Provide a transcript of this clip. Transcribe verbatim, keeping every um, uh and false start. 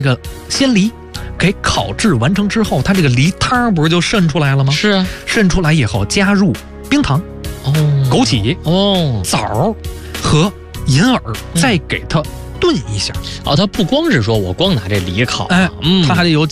这个鲜梨给烤制完成之后，它这个梨汤不是就渗出来了吗？ 是啊， 渗出来以后加入冰糖、 哦， 枸杞、 哦枣和银耳，再给它炖一下。 哦，它不光是说我光拿这梨烤， 哎， 嗯， 它还得有